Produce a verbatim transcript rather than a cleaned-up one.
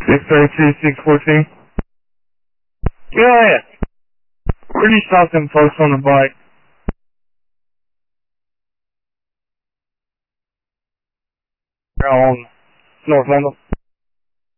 six thirty-two, six fourteen. Yeah. Where do you stop them folks on the bike? On North London.